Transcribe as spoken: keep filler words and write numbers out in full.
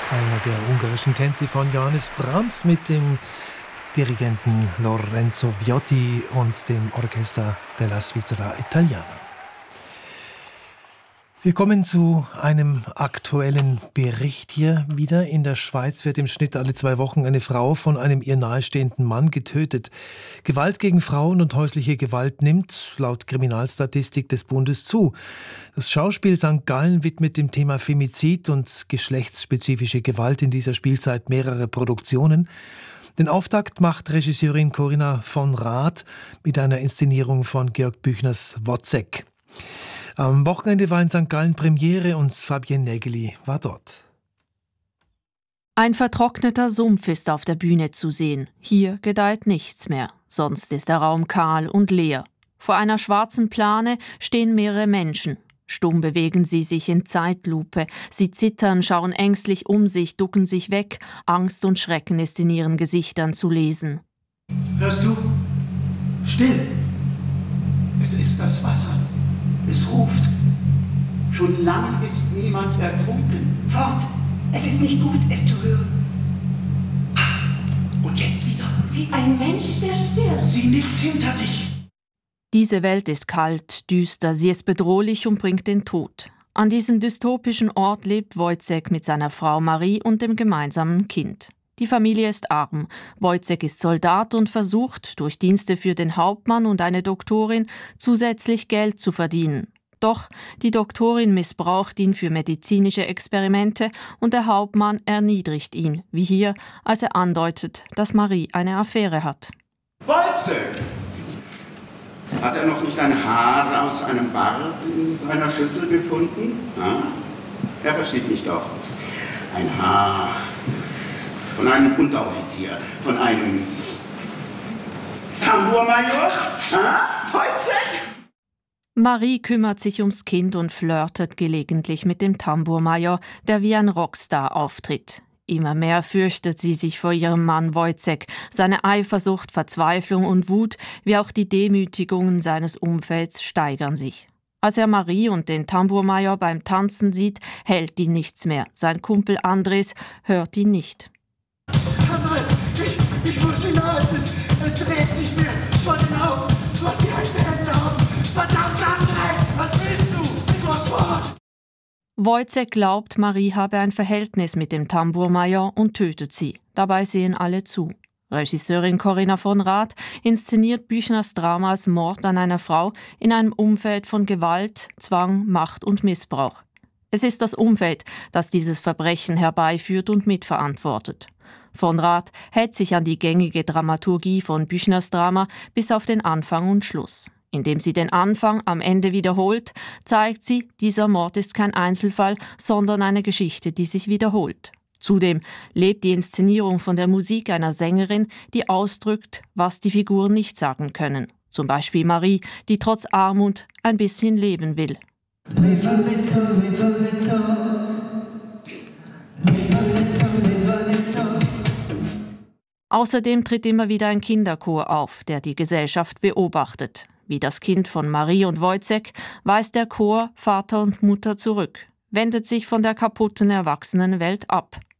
Einer der ungarischen Tänze von Johannes Brahms mit dem Dirigenten Lorenzo Viotti und dem Orchester della Svizzera Italiana. Wir kommen zu einem aktuellen Bericht hier wieder. In der Schweiz wird im Schnitt alle zwei Wochen eine Frau von einem ihr nahestehenden Mann getötet. Gewalt gegen Frauen und häusliche Gewalt nimmt laut Kriminalstatistik des Bundes zu. Das Schauspiel Sankt Gallen widmet dem Thema Femizid und geschlechtsspezifische Gewalt in dieser Spielzeit mehrere Produktionen. Den Auftakt macht Regisseurin Corinna von Rath mit einer Inszenierung von Georg Büchners Wozzeck. Am Wochenende war in Sankt Gallen Premiere und Fabienne Nägeli war dort. Ein vertrockneter Sumpf ist auf der Bühne zu sehen. Hier gedeiht nichts mehr. Sonst ist der Raum kahl und leer. Vor einer schwarzen Plane stehen mehrere Menschen. Stumm bewegen sie sich in Zeitlupe. Sie zittern, schauen ängstlich um sich, ducken sich weg. Angst und Schrecken ist in ihren Gesichtern zu lesen. Hörst du? Still! Es ist das Wasser. Es ruft. Schon lang ist niemand ertrunken. Fort! Es ist nicht gut, es zu hören. Und jetzt wieder. Wie ein Mensch, der stirbt. Sieh nicht hinter dich! Diese Welt ist kalt, düster, sie ist bedrohlich und bringt den Tod. An diesem dystopischen Ort lebt Wojciech mit seiner Frau Marie und dem gemeinsamen Kind. Die Familie ist arm. Wojciech ist Soldat und versucht, durch Dienste für den Hauptmann und eine Doktorin zusätzlich Geld zu verdienen. Doch die Doktorin missbraucht ihn für medizinische Experimente und der Hauptmann erniedrigt ihn, wie hier, als er andeutet, dass Marie eine Affäre hat. Wojciech! Hat er noch nicht ein Haar aus einem Bart in seiner Schüssel gefunden? Ja? Er versteht mich doch. Ein Haar von einem Unteroffizier, von einem Tambourmajor? Ja? Wojciech? Marie kümmert sich ums Kind und flirtet gelegentlich mit dem Tambourmajor, der wie ein Rockstar auftritt. Immer mehr fürchtet sie sich vor ihrem Mann Wojciech. Seine Eifersucht, Verzweiflung und Wut, wie auch die Demütigungen seines Umfelds steigern sich. Als er Marie und den Tambourmajor beim Tanzen sieht, hält ihn nichts mehr. Sein Kumpel Andres hört ihn nicht. Andres, ich, ich muss hinaus, es, es dreht sich mir vor den Augen, was die heiße Hände haben. Verdammt, Andres, was willst du? Ich muss fort! Wojciech glaubt, Marie habe ein Verhältnis mit dem Tambourmajor und tötet sie. Dabei sehen alle zu. Regisseurin Corinna von Rath inszeniert Büchners Drama als Mord an einer Frau in einem Umfeld von Gewalt, Zwang, Macht und Missbrauch. Es ist das Umfeld, das dieses Verbrechen herbeiführt und mitverantwortet. Von Rath hält sich an die gängige Dramaturgie von Büchners Drama bis auf den Anfang und Schluss. Indem sie den Anfang am Ende wiederholt, zeigt sie, dieser Mord ist kein Einzelfall, sondern eine Geschichte, die sich wiederholt. Zudem lebt die Inszenierung von der Musik einer Sängerin, die ausdrückt, was die Figuren nicht sagen können. Zum Beispiel Marie, die trotz Armut ein bisschen leben will. Live a little, live a little. Live a little, live a little. Außerdem tritt immer wieder ein Kinderchor auf, der die Gesellschaft beobachtet. Wie das Kind von Marie und Wojciech weist der Chor Vater und Mutter zurück, wendet sich von der kaputten Erwachsenenwelt ab.